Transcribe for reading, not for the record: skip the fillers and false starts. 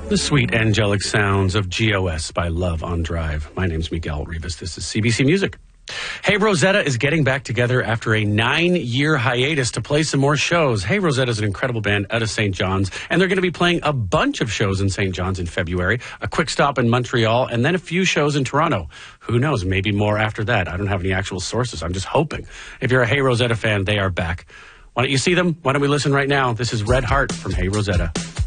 The sweet angelic sounds of GOS by Love on Drive. My name's Miguel Rivas. This is CBC Music. Hey Rosetta is getting back together after a 9-year hiatus to play some more shows. Hey Rosetta is an incredible band out of St. John's, and they're going to be playing a bunch of shows in St. John's in February, a quick stop in Montreal, and then a few shows in Toronto. Who knows, maybe more after that. I don't have any actual sources. I'm just hoping. If you're a Hey Rosetta fan, they are back. Why don't you see them? Why don't we listen right now? This is Red Heart from Hey Rosetta.